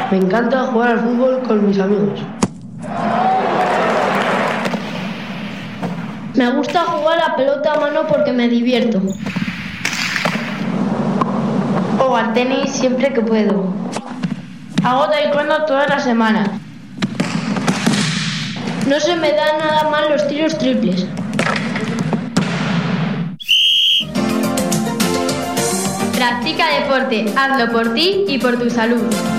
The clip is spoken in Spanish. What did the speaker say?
Me encanta jugar al fútbol con mis amigos. Me gusta jugar a pelota a mano porque me divierto. Juego al tenis siempre que puedo. Hago taekwondo toda la semana. No se me dan nada mal los tiros triples. Practica deporte, hazlo por ti y por tu salud.